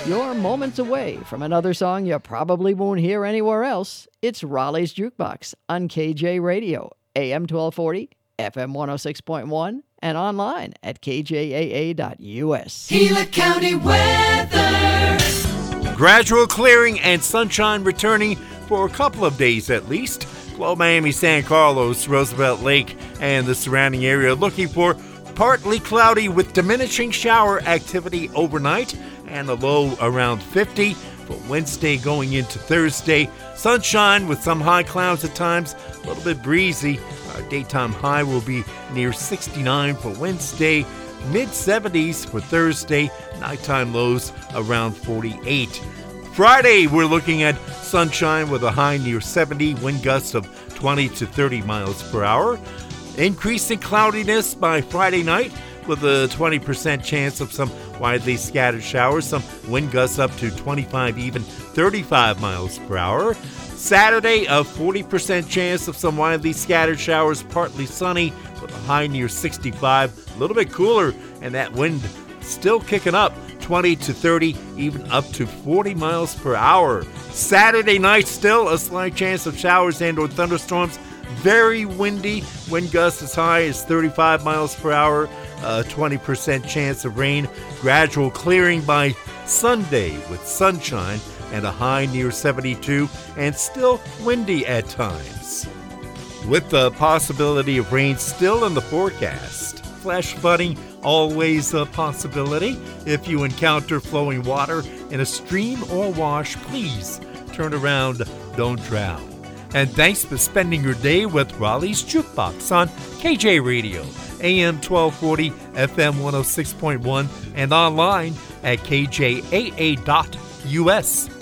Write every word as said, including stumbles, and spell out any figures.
You're moments away from another song you probably won't hear anywhere else. It's Raleigh's Jukebox on K J Radio, A M twelve forty, F M one oh six point one, and online at k j a a dot u s. Gila County weather. Gradual clearing and sunshine returning for a couple of days at least. Below Miami, San Carlos, Roosevelt Lake, and the surrounding area looking for partly cloudy with diminishing shower activity overnight and a low around fifty. For Wednesday going into Thursday, sunshine with some high clouds at times, a little bit breezy. Our daytime high will be near sixty-nine for Wednesday, mid seventies for Thursday, nighttime lows around forty-eight. Friday, we're looking at sunshine with a high near seventy, wind gusts of twenty to thirty miles per hour. Increasing cloudiness by Friday night with a twenty percent chance of some widely scattered showers, some wind gusts up to twenty-five, even thirty-five miles per hour. Saturday, a forty percent chance of some widely scattered showers, partly sunny with a high near sixty-five, a little bit cooler, and that wind still kicking up, twenty to thirty, even up to forty miles per hour. Saturday night, still a slight chance of showers and or thunderstorms. Very windy, wind gusts as high as thirty-five miles per hour, a twenty percent chance of rain. Gradual clearing by Sunday with sunshine and a high near seventy-two, and still windy at times. With the possibility of rain still in the forecast. Flash flooding, always a possibility. If you encounter flowing water in a stream or wash, please turn around, don't drown. And thanks for spending your day with Raleigh's Jukebox on K J Radio, A M twelve forty, F M one oh six point one, and online at k j a a dot u s.